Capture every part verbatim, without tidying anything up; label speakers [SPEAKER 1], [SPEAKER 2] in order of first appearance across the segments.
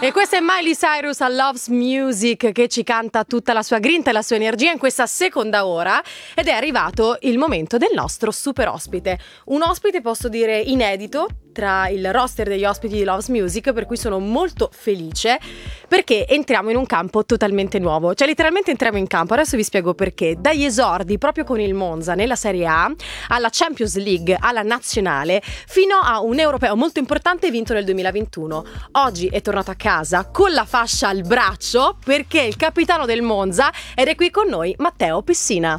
[SPEAKER 1] E questa è Miley Cyrus a Loves Music, che ci canta tutta la sua grinta e la sua energia in questa seconda ora, ed è arrivato il momento del nostro super ospite. Un ospite, posso dire, inedito tra il roster degli ospiti di Loves Music, per cui sono molto felice, perché entriamo in un campo totalmente nuovo. Cioè letteralmente entriamo in campo, adesso vi spiego perché. Dagli esordi proprio con il Monza nella Serie A, alla Champions League, alla Nazionale, fino a un europeo molto importante vinto nel duemilaventuno. Oggi è tornato a casa con la fascia al braccio, perché è il capitano del Monza ed è qui con noi Matteo Pessina.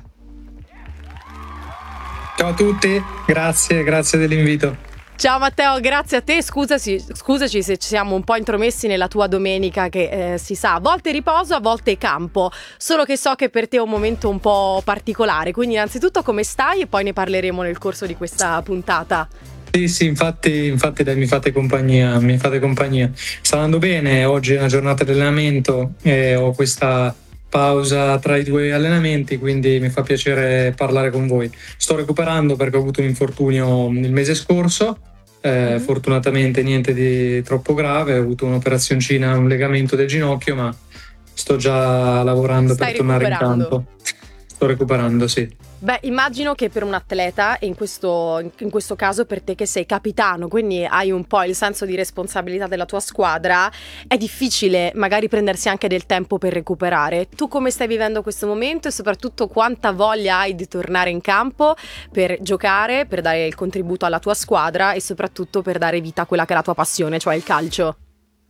[SPEAKER 2] Ciao a tutti, grazie, grazie dell'invito.
[SPEAKER 1] Ciao Matteo, grazie a te, scusaci, scusaci se ci siamo un po' intromessi nella tua domenica che eh, si sa, a volte riposo, a volte campo, solo che so che per te è un momento un po' particolare, quindi innanzitutto come stai e poi ne parleremo nel corso di questa puntata.
[SPEAKER 2] Sì, sì, infatti, infatti dai, mi fate compagnia, mi fate compagnia. Sta andando bene, oggi è una giornata di allenamento e ho questa pausa tra i due allenamenti, quindi mi fa piacere parlare con voi. Sto recuperando perché ho avuto un infortunio il mese scorso, eh, mm-hmm. Fortunatamente niente di troppo grave, ho avuto un'operazioncina, un legamento del ginocchio, ma sto già lavorando
[SPEAKER 1] Stai
[SPEAKER 2] per tornare in campo. Sto recuperando, sì.
[SPEAKER 1] Beh, immagino che per un atleta, e in questo, in questo caso per te che sei capitano, quindi hai un po' il senso di responsabilità della tua squadra, è difficile magari prendersi anche del tempo per recuperare. Tu come stai vivendo questo momento e soprattutto quanta voglia hai di tornare in campo per giocare, per dare il contributo alla tua squadra e soprattutto per dare vita a quella che è la tua passione, cioè il calcio?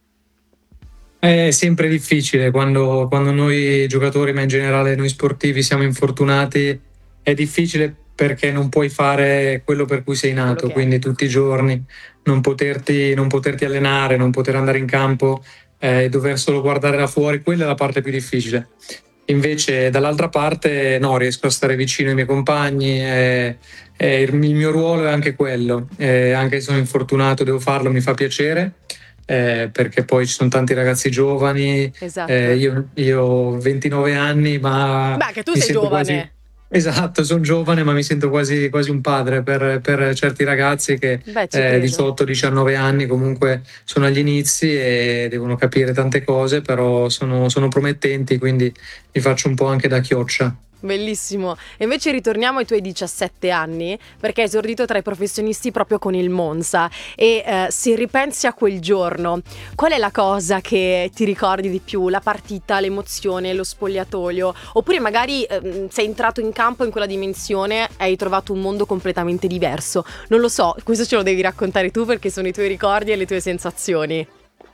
[SPEAKER 2] È sempre difficile quando, quando noi giocatori, ma in generale noi sportivi, siamo infortunati. È difficile perché non puoi fare quello per cui sei nato, quindi tutti i giorni non poterti, non poterti allenare, non poter andare in campo e eh, dover solo guardare da fuori, quella è la parte più difficile. Invece dall'altra parte no, riesco a stare vicino ai miei compagni, e, e il mio ruolo è anche quello, e anche se sono infortunato devo farlo, mi fa piacere. Eh, perché poi ci sono tanti ragazzi giovani,
[SPEAKER 1] esatto.
[SPEAKER 2] eh, io, io ho ventinove anni, ma
[SPEAKER 1] beh, anche tu
[SPEAKER 2] mi
[SPEAKER 1] sei giovane.
[SPEAKER 2] Quasi... Esatto, sono giovane, ma mi sento quasi, quasi un padre per, per certi ragazzi che eh, diciotto diciannove anni comunque sono agli inizi e devono capire tante cose, però sono, sono promettenti, quindi li faccio un po' anche da chioccia.
[SPEAKER 1] Bellissimo. E invece ritorniamo ai tuoi diciassette anni, perché hai esordito tra i professionisti proprio con il Monza e eh, se ripensi a quel giorno, qual è la cosa che ti ricordi di più? La partita, l'emozione, lo spogliatoio? Oppure magari eh, sei entrato in campo in quella dimensione e hai trovato un mondo completamente diverso? Non lo so, questo ce lo devi raccontare tu perché sono i tuoi ricordi e le tue sensazioni.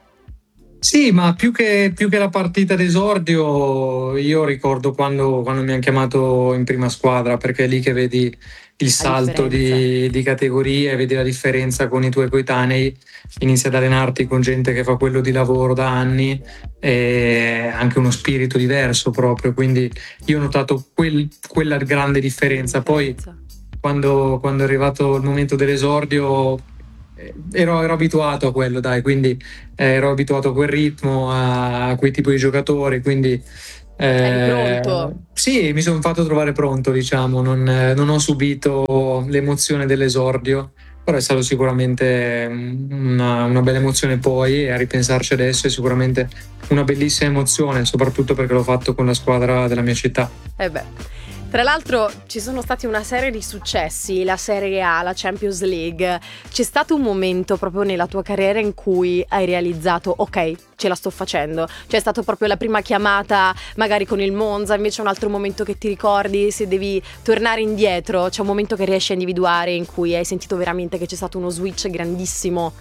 [SPEAKER 2] Sì, ma più che, più che la partita d'esordio, io ricordo quando, quando mi hanno chiamato in prima squadra, perché è lì che vedi il salto di, di categorie, vedi la differenza con i tuoi coetanei, inizi ad allenarti con gente che fa quello di lavoro da anni e anche uno spirito diverso proprio, quindi io ho notato quel, quella grande differenza. Poi quando, quando è arrivato il momento dell'esordio Ero, ero abituato a quello, dai, quindi eh, ero abituato a quel ritmo, a, a quei tipi di giocatori, quindi
[SPEAKER 1] eh, pronto?
[SPEAKER 2] Sì, mi sono fatto trovare pronto, diciamo, non, eh, non ho subito l'emozione dell'esordio, però è stato sicuramente una, una bella emozione poi, e a ripensarci adesso è sicuramente una bellissima emozione, soprattutto perché l'ho fatto con la squadra della mia città.
[SPEAKER 1] Eh beh. Tra l'altro ci sono stati una serie di successi, la Serie A, la Champions League. C'è stato un momento proprio nella tua carriera in cui hai realizzato ok, ce la sto facendo? C'è stato proprio la prima chiamata magari con il Monza, invece un altro momento che ti ricordi, se devi tornare indietro, c'è un momento che riesci a individuare in cui hai sentito veramente che c'è stato uno switch grandissimo?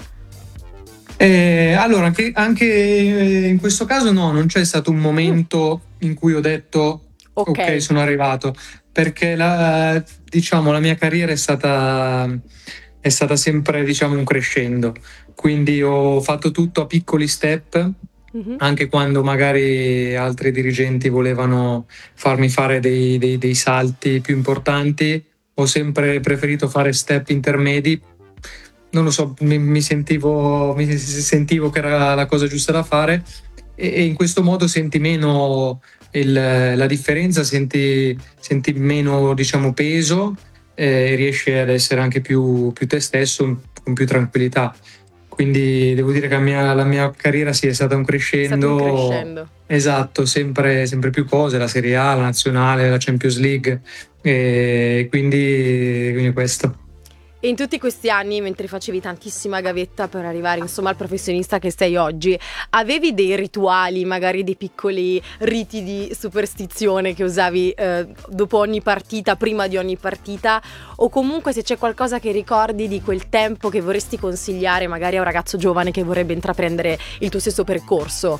[SPEAKER 2] Eh, allora, anche, anche in questo caso no, non c'è stato un momento mm. in cui ho detto Okay. ok, sono arrivato, perché la, diciamo, la mia carriera è stata, è stata sempre, diciamo, un crescendo, quindi ho fatto tutto a piccoli step, mm-hmm. anche quando magari altri dirigenti volevano farmi fare dei, dei, dei salti più importanti, ho sempre preferito fare step intermedi. Non lo so, mi, mi, sentivo, mi sentivo che era la cosa giusta da fare, e, e in questo modo senti meno Il, la differenza, senti, senti meno, diciamo, peso e riesci ad essere anche più, più te stesso, con più tranquillità. quindi devo dire che la mia, la mia carriera sì, è stata un crescendo,
[SPEAKER 1] è stato un crescendo.
[SPEAKER 2] Esatto, sempre, sempre più cose, la Serie A, la Nazionale, la Champions League, e quindi, quindi questo.
[SPEAKER 1] E in tutti questi anni, mentre facevi tantissima gavetta per arrivare insomma al professionista che sei oggi, avevi dei rituali, magari dei piccoli riti di superstizione che usavi eh, dopo ogni partita, prima di ogni partita, o comunque se c'è qualcosa che ricordi di quel tempo che vorresti consigliare magari a un ragazzo giovane che vorrebbe intraprendere il tuo stesso percorso?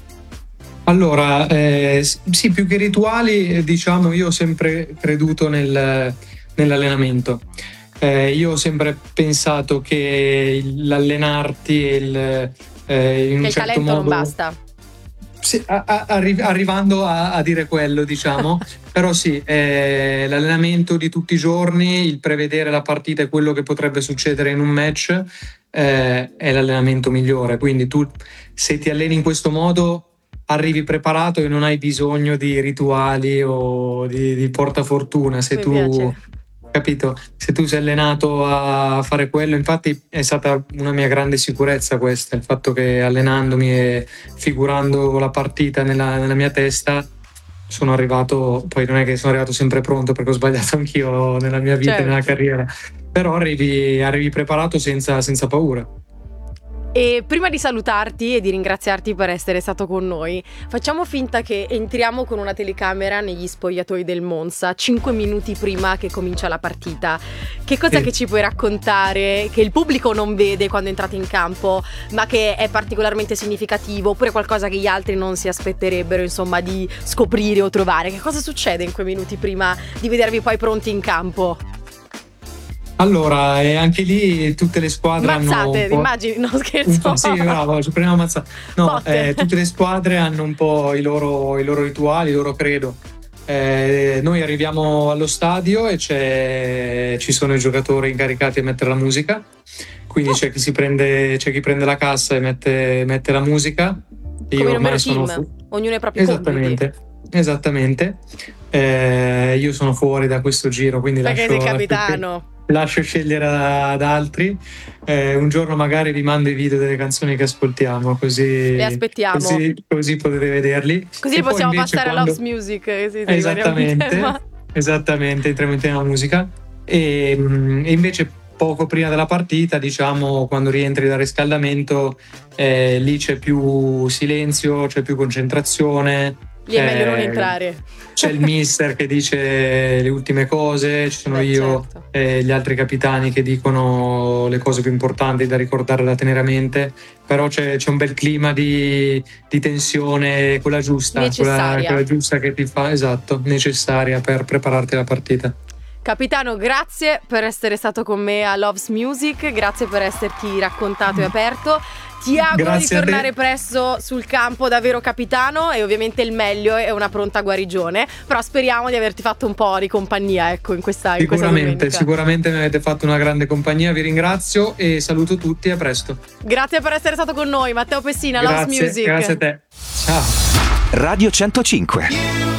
[SPEAKER 2] Allora, eh, sì, più che rituali, diciamo, io ho sempre creduto nel, nell'allenamento. Eh, io ho sempre pensato che l'allenarti e il, eh, in
[SPEAKER 1] che
[SPEAKER 2] un
[SPEAKER 1] il
[SPEAKER 2] certo
[SPEAKER 1] talento
[SPEAKER 2] modo,
[SPEAKER 1] non basta.
[SPEAKER 2] Sì, a, a, arri- arrivando a, a dire quello, diciamo, però sì, eh, l'allenamento di tutti i giorni, il prevedere la partita e quello che potrebbe succedere in un match, eh, è l'allenamento migliore. Quindi tu, se ti alleni in questo modo, arrivi preparato e non hai bisogno di rituali o di, di portafortuna. Se
[SPEAKER 1] Mi
[SPEAKER 2] tu,
[SPEAKER 1] piace.
[SPEAKER 2] capito, se tu sei allenato a fare quello, infatti è stata una mia grande sicurezza questa, il fatto che allenandomi e figurando la partita nella, nella mia testa sono arrivato, poi non è che sono arrivato sempre pronto perché ho sbagliato anch'io nella mia vita,
[SPEAKER 1] Certo.
[SPEAKER 2] nella carriera, però arrivi, arrivi preparato senza, senza paura.
[SPEAKER 1] E prima di salutarti e di ringraziarti per essere stato con noi, facciamo finta che entriamo con una telecamera negli spogliatoi del Monza, cinque minuti prima che comincia la partita. Che cosa
[SPEAKER 2] Sì.
[SPEAKER 1] che ci puoi raccontare, che il pubblico non vede quando entrate in campo, ma che è particolarmente significativo, oppure qualcosa che gli altri non si aspetterebbero, insomma, di scoprire o trovare? Che cosa succede in quei minuti prima di vedervi poi pronti in campo?
[SPEAKER 2] Allora, e anche lì tutte le squadre
[SPEAKER 1] Mazzate,
[SPEAKER 2] hanno un po'...
[SPEAKER 1] immagini, no scherzo.
[SPEAKER 2] Sì, bravo, ci prendiamo mazzate. No,
[SPEAKER 1] Botte.
[SPEAKER 2] eh, tutte le squadre hanno un po' i loro, i loro rituali, il loro credo. Eh, noi arriviamo allo stadio e c'è, ci sono i giocatori incaricati a mettere la musica, quindi c'è chi si prende, c'è chi prende la cassa e mette, mette la musica. Io
[SPEAKER 1] Come
[SPEAKER 2] ormai
[SPEAKER 1] numero
[SPEAKER 2] sono
[SPEAKER 1] team,
[SPEAKER 2] fu-
[SPEAKER 1] ognuno ha i propri compiti.
[SPEAKER 2] Esattamente, esattamente. Eh, io sono fuori da questo giro, quindi
[SPEAKER 1] Perché
[SPEAKER 2] lascio,
[SPEAKER 1] sei capitano.
[SPEAKER 2] lascio scegliere ad altri. Eh, un giorno magari vi mando i video delle canzoni che ascoltiamo, così,
[SPEAKER 1] Le aspettiamo.
[SPEAKER 2] così, così potete vederli.
[SPEAKER 1] Così
[SPEAKER 2] E
[SPEAKER 1] li
[SPEAKER 2] poi
[SPEAKER 1] possiamo
[SPEAKER 2] invece
[SPEAKER 1] passare
[SPEAKER 2] quando...
[SPEAKER 1] a Love's Music. eh, Sì, sì, rimaniamo in
[SPEAKER 2] Esattamente,
[SPEAKER 1] tema.
[SPEAKER 2] esattamente, entriamo in tema musica. E, e invece poco prima della partita, diciamo, quando rientri dal riscaldamento, eh, lì c'è più silenzio, c'è più concentrazione.
[SPEAKER 1] Lì è meglio
[SPEAKER 2] eh,
[SPEAKER 1] non entrare.
[SPEAKER 2] C'è il mister che dice le ultime cose, ci sono
[SPEAKER 1] Beh,
[SPEAKER 2] io
[SPEAKER 1] certo.
[SPEAKER 2] e gli altri capitani che dicono le cose più importanti da ricordare, da tenere a mente, però c'è, c'è un bel clima di, di tensione, quella giusta, quella,
[SPEAKER 1] Necessaria.
[SPEAKER 2] quella giusta che ti fa, esatto, necessaria per prepararti alla partita.
[SPEAKER 1] Capitano, grazie per essere stato con me a Love's Music, grazie per esserti raccontato e aperto. Ti auguro
[SPEAKER 2] Grazie a
[SPEAKER 1] di
[SPEAKER 2] te.
[SPEAKER 1] tornare presto sul campo davvero capitano, e ovviamente il meglio è una pronta guarigione, però speriamo di averti fatto un po' di compagnia, ecco, in questa, in questa
[SPEAKER 2] Sicuramente,
[SPEAKER 1] domenica.
[SPEAKER 2] sicuramente mi avete fatto una grande compagnia, vi ringrazio e saluto tutti, a presto.
[SPEAKER 1] Grazie per essere stato con noi, Matteo Pessina, Love's
[SPEAKER 2] Grazie,
[SPEAKER 1] Music.
[SPEAKER 2] grazie a te. Ciao.
[SPEAKER 3] Radio centocinque.